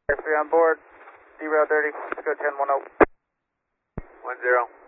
3 on board, derail dirty, let's go 10-10. 10.